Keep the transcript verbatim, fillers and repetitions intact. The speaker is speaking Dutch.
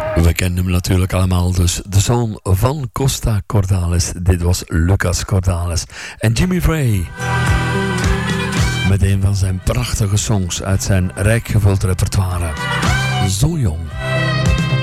We kennen hem natuurlijk allemaal, dus de zoon van Costa Cordalis. Dit was Lucas Cordalis. En Jimmy Frey, met een van zijn prachtige songs uit zijn rijk gevuld repertoire. Zo jong.